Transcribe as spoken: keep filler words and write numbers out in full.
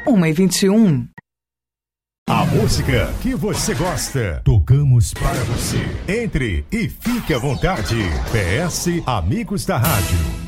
uma e vinte e um. A música que você gosta, tocamos para você. Entre e fique à vontade. P S Amigos da Rádio.